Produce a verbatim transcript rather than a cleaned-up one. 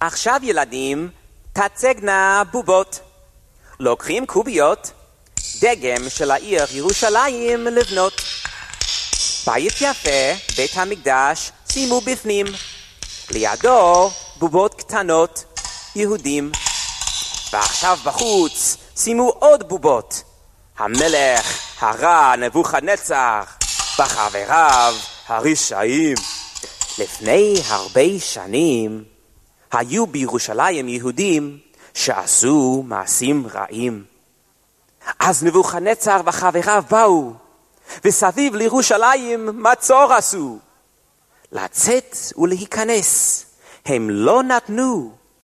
עכשיו ילדים, תצגנה בובות. לוקחים קוביות, דגם של העיר ירושלים לבנות. בית יפה, בית המקדש, שימו בפנים. לידו בובות קטנות, יהודים. ועכשיו בחוץ, שימו עוד בובות. המלך הרע נבוכדנצר, בחבריו הרשעים. לפני הרבה שנים, היו בירושלים יהודים שעשו מעשים רעים. אז נבוכדנצר וחבריו באו, וסביב לירושלים מצור עשו. לצאת ולהיכנס הם לא נתנו,